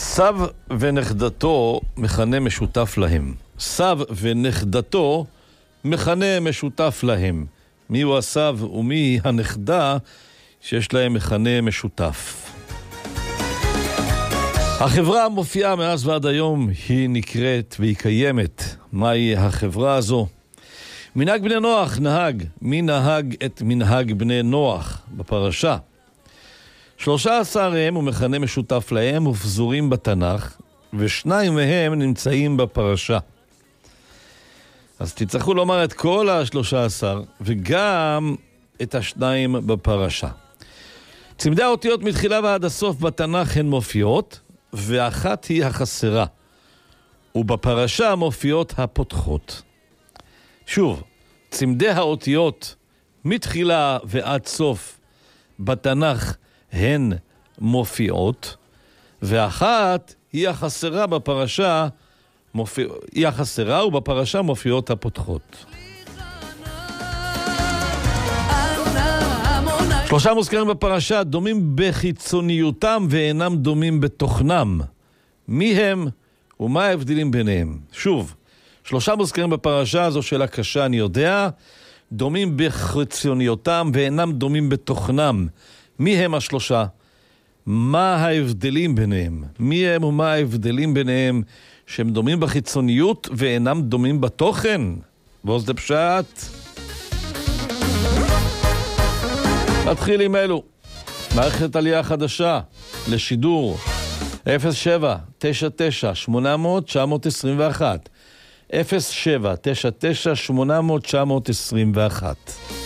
סב ונכדתו מכנה משותף להם. סב ונכדתו מכנה משותף להם. מי הוא הסב ומי הנכדה שיש להם מכנה משותף? החברה המופיעה מאז ועד היום היא נקראת והיא קיימת. מהי החברה הזו? מנהג בני נוח נהג. מי נהג את מנהג בני נוח בפרשה? 13 הם ומכנה משותף להם ופזורים בתנ"ך, ושניים מהם נמצאים בפרשה. אז תצטרכו לומר את כל 13 וגם את השניים בפרשה. צמדי האותיות מתחילה ועד הסוף בתנ"ך הן מופיעות, ואחת היא החסרה. ובפרשה מופיעות הפותחות. שוב, צמדי האותיות מתחילה ועד סוף בתנ"ך הן מופיעות, ואחת היא החסרה בפרשה, היא החסרה ובפרשה מופיעות הפותחות. 3 מוזכרים בפרשה דומים בחיצוניותם ואינם דומים בתוכנם. מי הם ומה ההבדלים ביניהם? שוב, 3 מוזכרים בפרשה, זו שאלה קשה אני יודע, דומים בחיצוניותם ואינם דומים בתוכנם. מי הם השלושה? מה ההבדלים ביניהם? מי הם ומה ההבדלים ביניהם שהם דומים בחיצוניות ואינם דומים בתוכן? ועוז דפשט. נתחיל עם אלו. מערכת עלייה חדשה לשידור 07-99-800-921 07-99-800-921